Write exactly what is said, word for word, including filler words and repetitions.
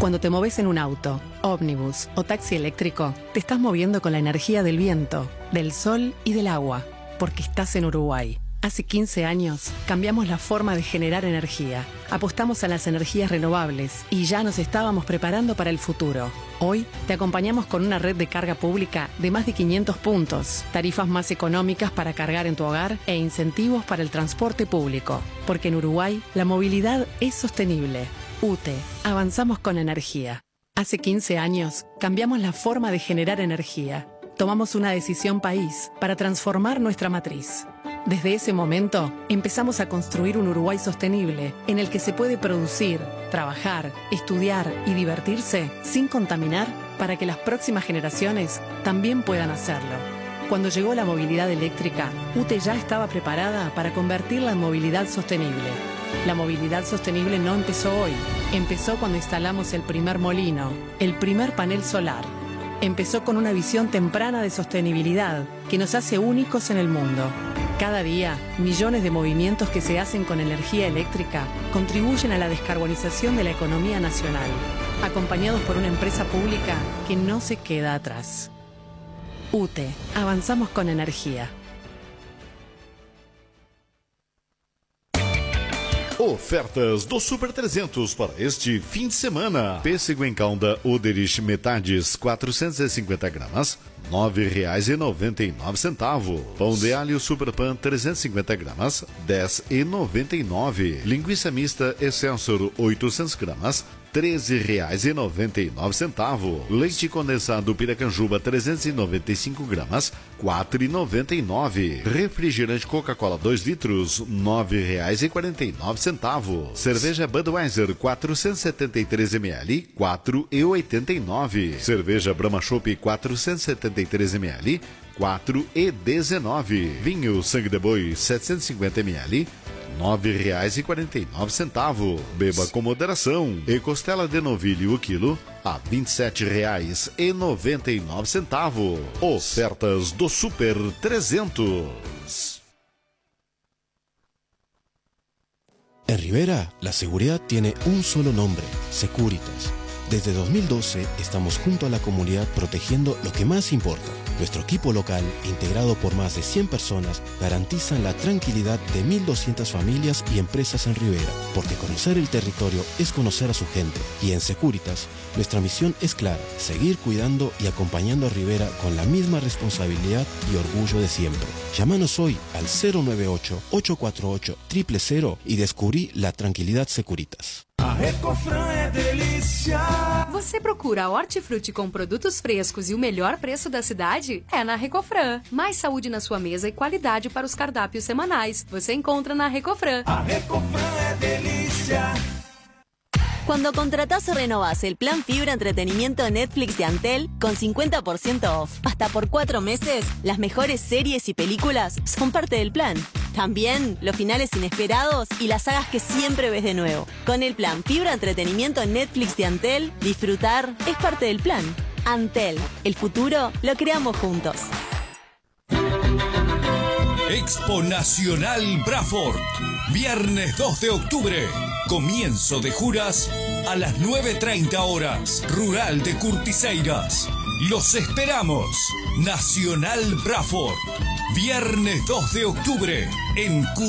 Cuando te moves en un auto, ómnibus o taxi eléctrico, te estás moviendo con la energía del viento, del sol y del agua, porque estás en Uruguay. Hace quince años cambiamos la forma de generar energía, apostamos a las energías renovables y ya nos estábamos preparando para el futuro. Hoy te acompañamos con una red de carga pública de más de quinientos puntos, tarifas más económicas para cargar en tu hogar e incentivos para el transporte público. Porque en Uruguay la movilidad es sostenible. U T E, avanzamos con energía. Hace quince años cambiamos la forma de generar energía. Tomamos una decisión país para transformar nuestra matriz. Desde ese momento, empezamos a construir un Uruguay sostenible en el que se puede producir, trabajar, estudiar y divertirse sin contaminar para que las próximas generaciones también puedan hacerlo. Cuando llegó la movilidad eléctrica, U T E ya estaba preparada para convertirla en movilidad sostenible. La movilidad sostenible no empezó hoy, empezó cuando instalamos el primer molino, el primer panel solar. Empezó con una visión temprana de sostenibilidad que nos hace únicos en el mundo. Cada día, millones de movimientos que se hacen con energía eléctrica contribuyen a la descarbonización de la economía nacional, acompañados por una empresa pública que no se queda atrás. U T E, avanzamos con energía. Ofertas do Super trezentos para este fim de semana. Pêssego em calda Oderich metades quatrocentos e cinquenta gramas, nove reais e noventa e nove centavos. Pão de alho Super Pan trezentos e cinquenta gramas, dez reais e noventa e nove centavos. Linguiça mista Excelsior oitocentas gramas, treze reais e noventa e nove centavos. Leite condensado Piracanjuba trezentos e noventa e cinco gramas, quatro reais e noventa e nove centavos. Refrigerante Coca-Cola dois litros, nove reais e quarenta e nove centavos. Cerveja Budweiser quatrocentos e setenta e três mililitros, quatro reais e oitenta e nove centavos. Cerveja Brahma Chopp quatrocentos e setenta e três mililitros, quatro reais e dezenove centavos. Vinho Sangue de Boi setecentos e cinquenta mililitros, nove reais e quarenta e nove centavos. Beba com moderação. E costela de novilho o quilo a vinte e sete reais e noventa e nove centavos. Ofertas do Super trezentos. En Rivera, la seguridad tiene un solo nombre, Securitas. Desde dos mil doce estamos junto a la comunidad protegiendo lo que más importa. Nuestro equipo local, integrado por más de cien personas, garantizan la tranquilidad de mil doscientas familias y empresas en Rivera, porque conocer el territorio es conocer a su gente. Y en Securitas, nuestra misión es clara, seguir cuidando y acompañando a Rivera con la misma responsabilidad y orgullo de siempre. Llámanos hoy al cero nueve ocho, ocho cuatro ocho, cero cero cero e descobri la tranquilidad Securitas. A Recofran é delícia. Você procura hortifruti com produtos frescos e o melhor preço da cidade? É na Recofran. Mais saúde na sua mesa e qualidade para os cardápios semanais. Você encontra na Recofran. A Recofran é delícia. Cuando contratás o renovás el plan Fibra Entretenimiento Netflix de Antel con cincuenta por ciento off hasta por cuatro meses, las mejores series y películas son parte del plan. También los finales inesperados y las sagas que siempre ves de nuevo. Con el plan Fibra Entretenimiento Netflix de Antel, disfrutar es parte del plan. Antel, el futuro lo creamos juntos. Expo Nacional Braford, viernes dos de octubre, comienzo de juras a las nueve treinta horas, Rural de Curtiseiras. Los esperamos. Nacional Braford, viernes dos de octubre en Curtiseiras.